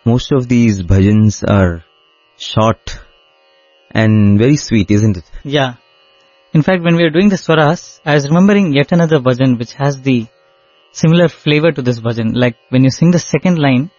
most of these bhajans are short and very sweet, isn't it? Yeah. In fact, when we were doing the swaras, I was remembering yet another bhajan which has the similar flavor to this bhajan. Like when you sing the second line,